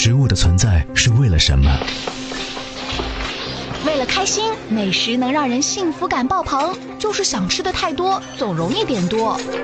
食物的存在是为了什么？ 为了开心，美食能让人幸福感爆棚，就是想吃的太多，总容易点多。